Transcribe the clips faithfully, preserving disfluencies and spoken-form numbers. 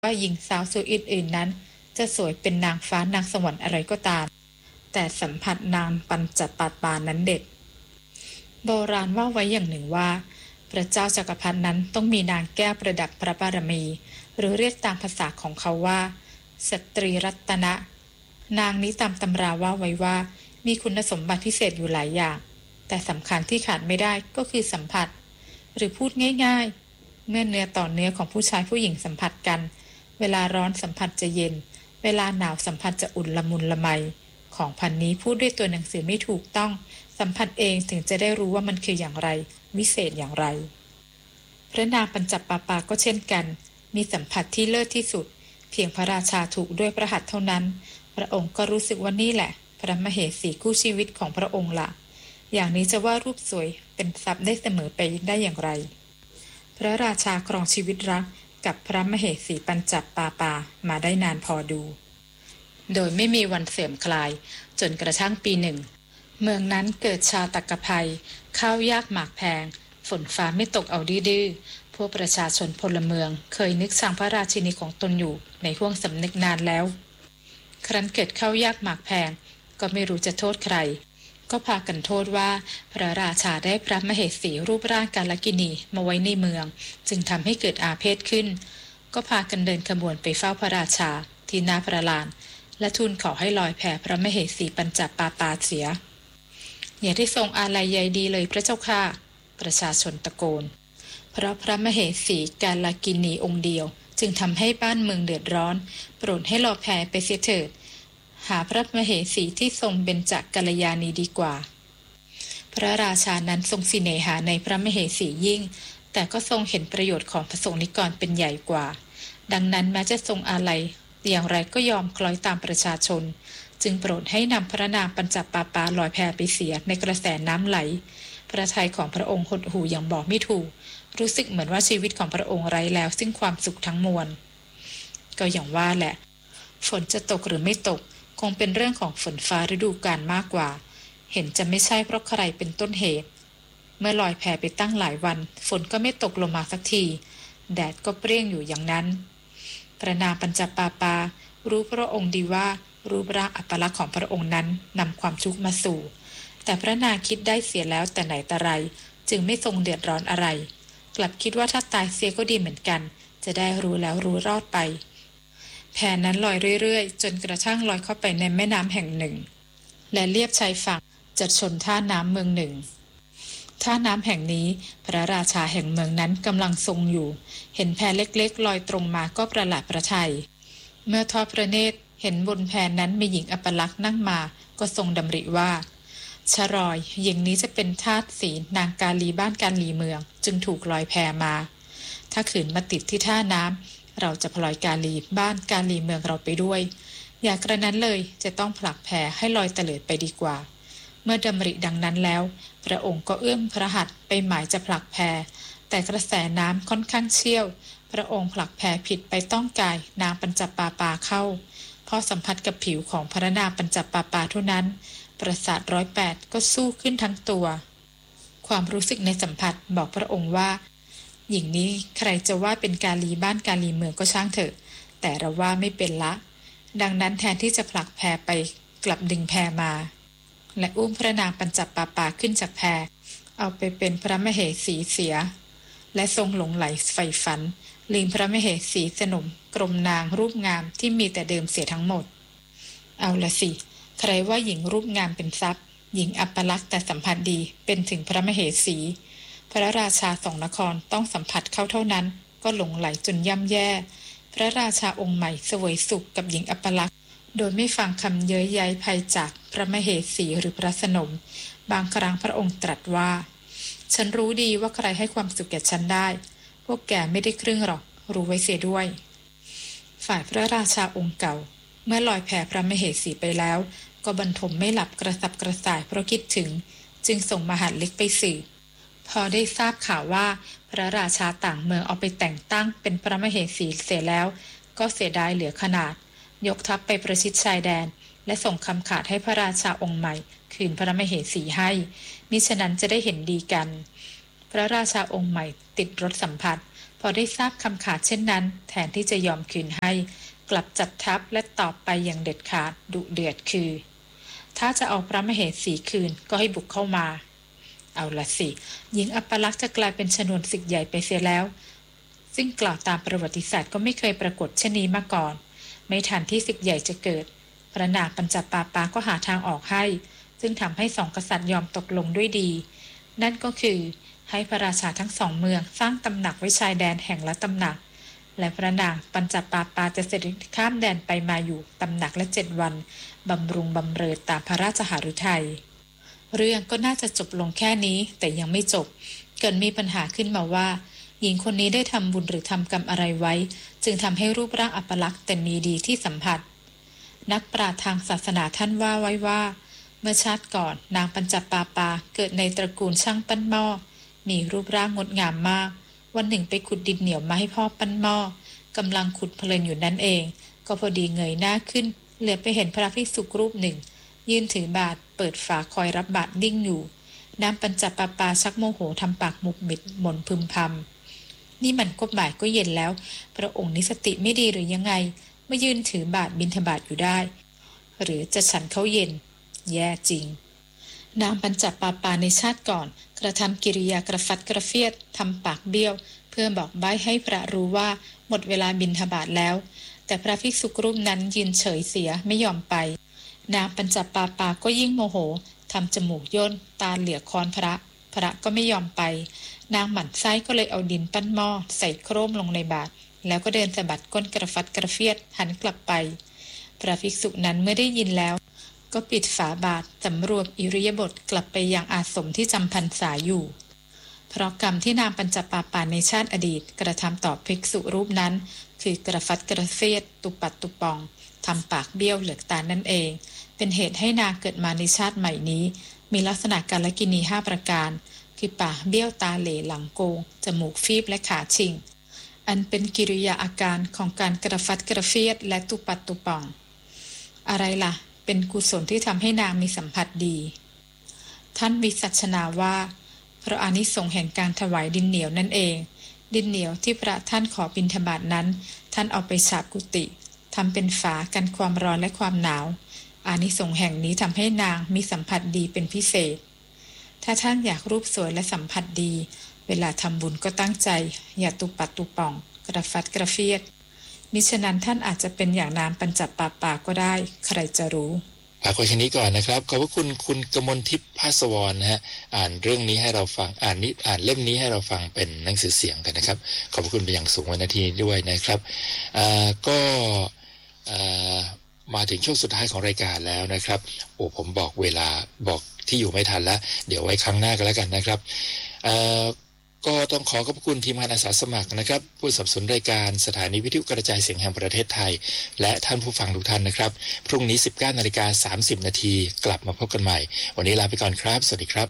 ว่าหญิงสาวสวยอื่นๆนั้นจะสวยเป็นนางฟ้านางสวรรค์อะไรก็ตามแต่สัมผัสนางปัญจปาปานั้นเด็ดโบราณว่าไว้อย่างหนึ่งว่าพระเจ้าจักรพรรดินั้นต้องมีนางแก้วประดับพระบารมีหรือเรียกตามภาษาของเขาว่าสตรีรัตนะนางนี้ตามตำราว่าไว้ว่ามีคุณสมบัติพิเศษอยู่หลายอย่างแต่สำคัญที่ขาดไม่ได้ก็คือสัมผัสหรือพูดง่ายๆเมื่อเนื้อต่อเนื้อของผู้ชายผู้หญิงสัมผัสกันเวลาร้อนสัมผัสจะเย็นเวลาหนาวสัมผัสจะอุ่นละมุนละไมของพันนี้พูดด้วยตัวหนังสือไม่ถูกต้องสัมผัสเองถึงจะได้รู้ว่ามันคืออย่างไรวิเศษอย่างไรพระนางปัญจปาปาก็เช่นกันมีสัมผัสที่เลิศที่สุดเพียงพระราชาถูกด้วยพระหัตถ์เท่านั้นพระองค์ก็รู้สึกว่านี่แหละพระมเหสีคู่ชีวิตของพระองค์ละอย่างนี้จะว่ารูปสวยเป็นทรัพย์ได้เสมอไปได้อย่างไรพระราชาครองชีวิตรักกับพระมเหสีปัญจปาปามาได้นานพอดูโดยไม่มีวันเสื่อมคลายจนกระทั่งปีหนึ่งเมืองนั้นเกิดชาตกภัยข้าวยากหมากแพงฝนฟ้าไม่ตกเอาดื้อๆพวกประชาชนพลเมืองเคยนึกชังพระราชินีของตนอยู่ในห้วงสำนึกนานแล้วครั้นเกิดข้าวยากหมากแพงก็ไม่รู้จะโทษใครก็พากันโทษว่าพระราชาได้พระมเหสีรูปร่างกาลกิณีมาไว้ในเมืองจึงทำให้เกิดอาเพศขึ้นก็พากันเดินขบวนไปเฝ้าพระราชาที่หน้าพระลานและทูลขอให้ลอยแพพระมเหสีปัญจปาปาเสียอย่าได้ทรงอาลัยใยดีเลยพระเจ้าค่ะประชาชนตะโกนเพราะพระมเหสีกาลกิณีองค์เดียวจึงทำให้บ้านเมืองเดือดร้อนโปรดให้ลอยแพไปเสียเถิดหาพระมเหสีที่ทรงเบญจกัลยาณีดีกว่าพระราชานั้นทรงสิเนหาในพระมเหสียิ่งแต่ก็ทรงเห็นประโยชน์ของพระสงฆ์นิกรเป็นใหญ่กว่าดังนั้นแม้จะทรงอาลัยอย่างไรก็ยอมคล้อยตามประชาชนจึงโปรดให้นำพระนางปัญจปาปาลอยแพไปเสียในกระแสน้ำไหลพระทัยของพระองค์หดหู่อย่างบอกไม่ถูกรู้สึกเหมือนว่าชีวิตของพระองค์ไร้แล้วซึ่งความสุขทั้งมวลก็อย่างว่าแหละฝนจะตกหรือไม่ตกคงเป็นเรื่องของฝนฟ้าฤดูกาลมากกว่าเห็นจะไม่ใช่เพราะใครเป็นต้นเหตุเมื่อลอยแพไปตั้งหลายวันฝนก็ไม่ตกลงมาสักทีแดดก็เปรี้ยงอยู่อย่างนั้นพระนางปัญจปาปารู้พระองค์ดีว่ารูปร่างอัปลักษณ์ของพระองค์นั้นนำความทุกข์มาสู่แต่พระนางคิดได้เสียแล้วแต่ไหนแต่ไรจึงไม่ทรงเดือดร้อนอะไรกลับคิดว่าถ้าตายเสียก็ดีเหมือนกันจะได้รู้แล้วรู้รอดไปแพนั้นลอยเรื่อยๆจนกระทั่งลอยเข้าไปในแม่น้ำแห่งหนึ่งและเลียบชายฝั่งจะชนท่าน้ำเมืองหนึ่งท่าน้ำแห่งนี้พระราชาแห่งเมืองนั้นกำลังทรงอยู่เห็นแพเล็กๆลอยตรงมาก็ประหลาดพระทัยเมื่อทอดพระเนตรเห็นบนแพนั้นมีหญิงอัปลักษณ์นั่งมาก็ทรงดำริว่าชรอยหญิงนี้จะเป็นทาสสีนางกาลีบ้านกาลีเมืองจึงถูกลอยแพมาถ้าขืนมาติดที่ท่าน้ำเราจะพลอยกาลีบ้านกาลีเมืองเราไปด้วยอย่ากระนั้นเลยจะต้องผลักแพให้ลอยเตลิดไปดีกว่าเมื่อดำริดังนั้นแล้วพระองค์ก็เอื้อมพระหัตถ์ไปหมายจะผลักแพแต่กระแสน้ำค่อนข้างเชี่ยวพระองค์ผลักแพผิดไปต้องกายนางปัญจปาปาเข้าพอสัมผัสกับผิวของพระนางปัญจปาปาเท่านั้นประสาทร้อยแปดก็สู้ขึ้นทั้งตัวความรู้สึกในสัมผัสบอกพระองค์ว่าหญิงนี้ใครจะว่าเป็นกาลีบ้านกาลีเมืองก็ช่างเถอะแต่เราว่าไม่เป็นละดังนั้นแทนที่จะผลักแพไปกลับดึงแพมาและอุ้มพระนางปัญจปาปาขึ้นจากแพเอาไปเป็นพระมเหสีเสียและทรงหลงไหลใฝ่ฝันลืมพระมเหสีสนมกรมนางรูปงามที่มีแต่เดิมเสียทั้งหมดเอาละสิใครว่าหญิงรูปงามเป็นทรัพย์หญิงอัปลักษณ์แต่สัมผัสดีเป็นถึงพระมเหสีพระราชาสองนครต้องสัมผัสเข้าเท่านั้นก็หลงไหลจนย่ำแย่พระราชาองค์ใหม่เสวยสุขกับหญิงอัปลักษณ์โดยไม่ฟังคำเย้ยใยภัยจากพระมเหสีหรือพระสนมบางครั้งพระองค์ตรัสว่าฉันรู้ดีว่าใครให้ความสุขแก่ฉันได้พวกแกไม่ได้ครึ่งหรอกรู้ไว้เสียด้วยฝ่ายพระราชาองค์เก่าเมื่อลอยแพพระมเหสีไปแล้วก็บรรทมไม่หลับกระสับกระส่ายเพราะคิดถึงจึงส่งมหาดเล็กไปสืบพอได้ทราบข่าวว่าพระราชาต่างเมืองเอาไปแต่งตั้งเป็นพระมเหสีเสียแล้วก็เสียดายเหลือขนาดยกทัพไปประชิดชายแดนและส่งคำขาดให้พระราชาองค์ใหม่คืนพระมเหสีให้มิฉะนั้นจะได้เห็นดีกันพระราชาองค์ใหม่ติดรสสัมผัสพอได้ทราบคำขาดเช่นนั้นแทนที่จะยอมคืนให้กลับจัดทัพและตอบไปอย่างเด็ดขาดดุเดือดคือถ้าจะเอาพระมเหสีคืนก็ให้บุกเข้ามาเอาละสิหญิงอัปลักษณ์จะกลายเป็นชนวนศึกใหญ่ไปเสียแล้วซึ่งกล่าวตามประวัติศาสตร์ก็ไม่เคยปรากฏเช่นนี้มาก่อนไม่ทันที่ศึกใหญ่จะเกิดพระนางปัญจปาปาก็หาทางออกให้ซึ่งทำให้สองกษัตริย์ยอมตกลงด้วยดีนั่นก็คือให้พระราชาทั้งสองเมืองสร้างตำหนักไว้ชายแดนแห่งละตำหนักและพระนางปัญจปาปาจะเสด็จข้ามแดนไปมาอยู่ตำหนักละเจ็ดวันบำรุงบำเรอตามพระราชหฤทัยเรื่องก็น่าจะจบลงแค่นี้แต่ยังไม่จบเกิดมีปัญหาขึ้นมาว่าหญิงคนนี้ได้ทำบุญหรือทำกรรมอะไรไว้จึงทำให้รูปร่างอัปลักษณ์แต่มีดีที่สัมผัสนักปราชญ์ทางศาสนาท่านว่าไว้ว่าเมื่อชาติก่อนนางปัญจปาปาเกิดในตระกูลช่างปั้นหม้อมีรูปร่างงดงามมากวันหนึ่งไปขุดดินเหนียวมาให้พ่อปั้นหม้อกำลังขุดเพลินอยู่นั่นเองก็พอดีเงยหน้าขึ้นเหลือบไปเห็นพระภิกษุรูปหนึ่งยืนถือบาตรเปิดฝาคอยรับบาตรนิ่งอยู่นางปัญจปาปาชักโมโหทำปากหมุกมิดหม่นพึมพำนี่มันก็บ่ายก็เย็นแล้วพระองค์นิสติไม่ดีหรือยังไงมายืนถือบาตรบิณฑบาตอยู่ได้หรือจะฉันเขาเย็นแย่จริงนางปัญจปาปาในชาติก่อนกระทำกิริยากระฟัดกระเฟียดทำปากเบี้ยวเพื่อบอกใบ้ให้พระรู้ว่าหมดเวลาบิณฑบาตแล้วแต่พระภิกษุรูปนั้นยืนเฉยเสียไม่ยอมไปนางปัญจปาปาก็ยิ่งโมโหทำจมูกย่นตาเหลือกคอนพระพระก็ไม่ยอมไปนางหมั่นไส้ก็เลยเอาดินปั้นหม้อใส่โครมลงในบาตรแล้วก็เดินสะบัดก้นกระฟัดกระเฟียดหันกลับไปพระภิกษุนั้นเมื่อได้ยินแล้วก็ปิดฝาบาตรสำรวมอิริยาบถกลับไปยังอาสมที่จำพรรษาอยู่เพราะกรรมที่นางปัญจปาปาในชาติอดีตกระทำต่อภิกษุรูปนั้นคือกระฟัดกระเฟียดตุปัดตุปองทำปากเบี้ยวเหลือกตานั่นเองเป็นเหตุให้นางเกิดมาในชาติใหม่นี้มีลักษณะกาลกินีห้าประการคือปากเบี้ยวตาเหล่หลังโกงจมูกฟีบและขาชิงอันเป็นกิริยาอาการของการกระฟัดกระเฟียดและตุปัดตุปองอะไรล่ะเป็นกุศลที่ทำให้นางมีสัมผัสดีท่านวิสัชนาว่าเพราะอานิสงส์แห่งการถวายดินเหนียวนั่นเองดินเหนียวที่พระท่านขอบิณฑบาตนั้นท่านเอาไปฉาบกุฏิทำเป็นฝากันความร้อนและความหนาวอานิสงส์แห่งนี้ทำให้นางมีสัมผัสดีเป็นพิเศษถ้าท่านอยากรูปสวยและสัมผัสดีเวลาทำบุญก็ตั้งใจอย่าตุปัดตุป่องกระฟัดกระเฟียดมิฉะนั้นท่านอาจจะเป็นอย่างนางปัญจปาปาก็ได้ใครจะรู้ฝากไว้แค่นี้ก่อนนะครับขอบพระคุณคุณกมลทิพย์ภาสวรนะฮะอ่านเรื่องนี้ให้เราฟังอ่านนี้อ่านเล่มนี้ให้เราฟังเป็นหนังสือเสียงกันนะครับขอบพระคุณเป็นอย่างสูงวันนาทีด้วยนะครับอ่าก็อ่ามาถึงช่วงสุดท้ายของรายการแล้วนะครับโอ้ผมบอกเวลาบอกที่อยู่ไม่ทันแล้วเดี๋ยวไว้ครั้งหน้ากันแล้วกันนะครับอ่าก็ต้องขอขอบคุณทีมงานอาสาสมัครนะครับผู้สนับสนุนรายการสถานีวิทยุกระจายเสียงแห่งประเทศไทยและท่านผู้ฟังทุกท่านนะครับพรุ่งนี้ สิบเก้านาฬิกาสามสิบนาทีกลับมาพบกันใหม่วันนี้ลาไปก่อนครับสวัสดีครับ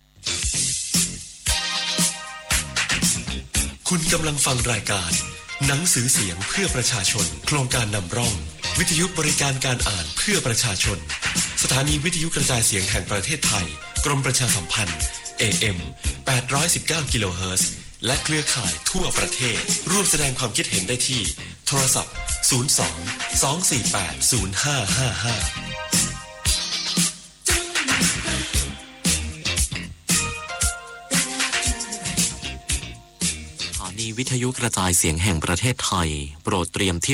คุณกำลังฟังรายการหนังสือเสียงเพื่อประชาชนโครงการนำร่องวิทยุบริการการอ่านเพื่อประชาชนสถานีวิทยุกระจายเสียงแห่งประเทศไทยกรมประชาสัมพันธ์ เอ เอ็ม แปดร้อยสิบเก้า กิโลเฮิรตซ์และเครือข่ายทั่วประเทศร่วมแสดงความคิดเห็นได้ที่โทรศัพท์ ศูนย์ สอง สอง สี่ แปด ศูนย์ ห้า ห้า ห้าสถานีวิทยุกระจายเสียงแห่งประเทศไทยโปรดเตรียมที่